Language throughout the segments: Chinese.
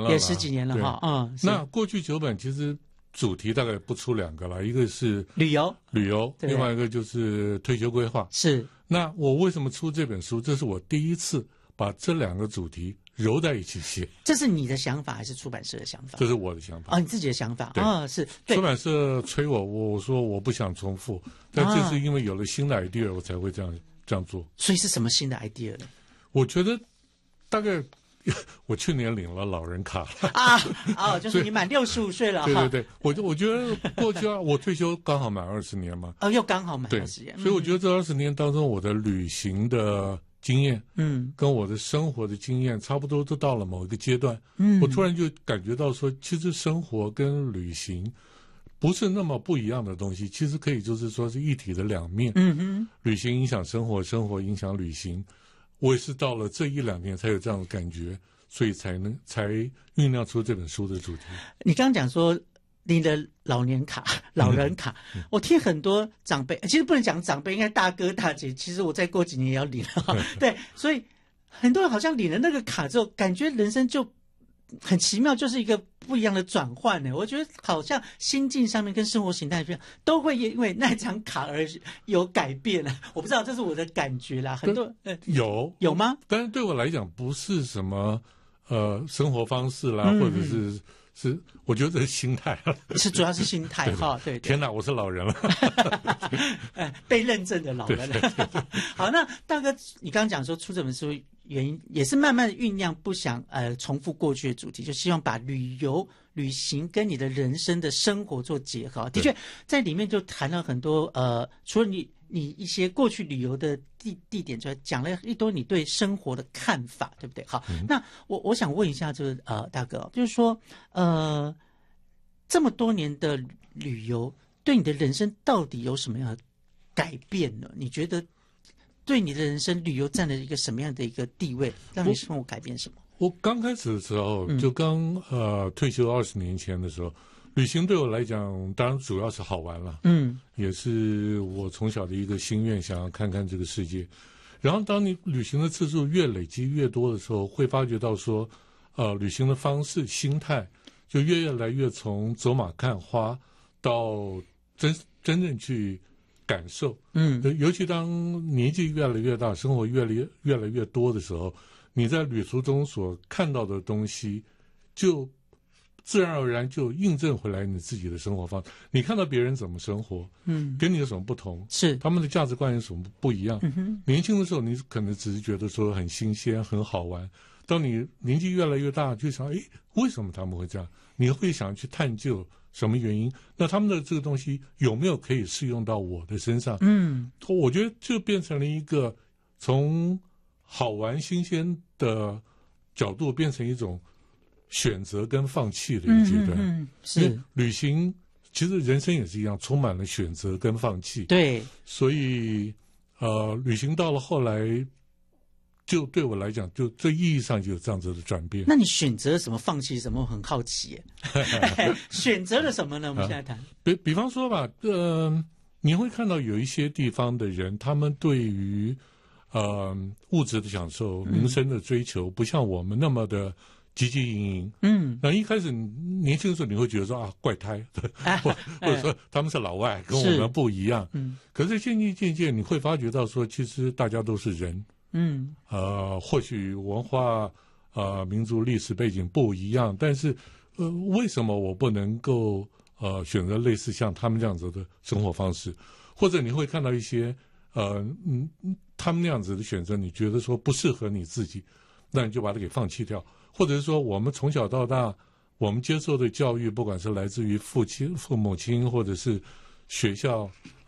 了， 也10几年了哈。嗯， 那过去9本其实主题大概不出2个了，一个是旅游， 另外一个就是退休规划。 是。 那我为什么出这本书？这是我第一次把这2个主题揉在一起写。 这是你的想法还是出版社的想法？ 这是我的想法。 你自己的想法。是。 出版社催我说我不想重复，但这是因为有了新的 idea 我才会这样做。 所以是什么新的 idea 呢？ 我觉得大概我去年领了老人卡就是你满65岁了。 对，我觉得过去我退休刚好满20年嘛。 又刚好满20年。 所以我觉得这20年当中，我的旅行的经验，跟我的生活的经验差不多都到了某一个阶段。我突然就感觉到说，其实生活跟旅行不是那么不一样的东西，其实可以就是说是一体的2面。旅行影响生活，生活影响旅行。我也是到了这1-2年才有这样的感觉，所以才酝酿出这本书的主题。你刚刚讲说你的老人卡，我听很多长辈，其实不能讲长辈，应该大哥大姐，其实我再过几年也要领了。对，所以很多人好像领了那个卡之后，感觉人生就很奇妙，就是一个不一样的转换呢。我觉得好像心境上面跟生活形态上都会因为那张卡而有改变了。我不知道，这是我的感觉啦。很多有吗？ 但是对我来讲，不是什么生活方式啦，或者是我觉得这是心态， 主要是心态哈。对， 天哪，我是老人了， 被认证的老人了。好，那大哥，你刚刚讲说出这本书原因也是慢慢的酝酿，不想重复过去的主题，就希望把旅行跟你的人生的生活做结合。的确，在里面就谈了很多除了你一些过去旅游的地点之外，讲了一多你对生活的看法，对不对？好，那我想问一下这个大哥，就是说这么多年的旅游对你的人生到底有什么样的改变呢？你觉得对你的人生旅游占了一个什么样的一个地位，让你生活改变什么？ 我刚开始的时候，就退休20年前的时候，旅行对我来讲，当然主要是好玩了，也是我从小的一个心愿，想要看看这个世界。然后当你旅行的次数越累积越多的时候，会发觉到说，旅行的方式、心态就越来越从走马看花到真正去感受。尤其当年纪越来越大，生活越来越多的时候，你在旅途中所看到的东西，就自然而然就印证回来你自己的生活方式。你看到别人怎么生活，跟你有什么不同？是他们的价值观有什么不一样？年轻的时候你可能只是觉得说很新鲜、很好玩。当你年纪越来越大，就想，为什么他们会这样？你会想去探究什么原因？那他们的这个东西有没有可以适用到我的身上？我觉得就变成了一个从好玩新鲜的角度变成一种选择跟放弃的一个阶段。是旅行，其实人生也是一样，充满了选择跟放弃。对，所以旅行到了后来，就对我来讲，就这意义上就有这样子的转变。那你选择了什么，放弃什么？我很好奇耶。选择了什么呢？我们现在谈。比方说吧，你会看到有一些地方的人，他们对于物质的享受、民生的追求，不像我们那么的汲汲营营。那一开始年轻的时候，你会觉得说怪胎，或者说他们是老外，跟我们不一样。可是渐渐你会发觉到说，其实大家都是人。或许文化、民族历史背景不一样，但是为什么我不能够选择类似像他们这样子的生活方式？或者你会看到一些他们那样子的选择，你觉得说不适合你自己，那你就把它给放弃掉。或者是说，我们从小到大，我们接受的教育，不管是来自于父母亲，或者是学校，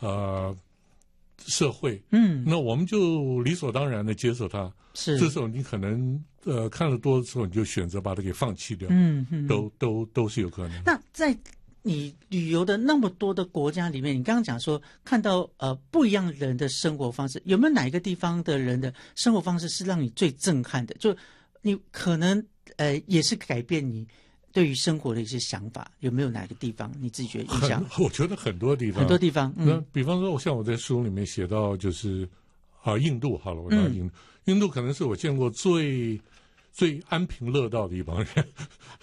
社会，那我们就理所当然的接受它。是，这时候你可能看了多的时候，你就选择把它给放弃掉。都是有可能。那在你旅游的那么多的国家里面，你刚刚讲说看到不一样人的生活方式，有没有哪一个地方的人的生活方式是让你最震撼的？就你可能也是改变你对于生活的一些想法，有没有哪个地方你自己觉得印象？我觉得很多地方，很多地方。那比方说，像我在书里面写到，就是印度好了，我讲印度可能是我见过最安贫乐道的一帮人。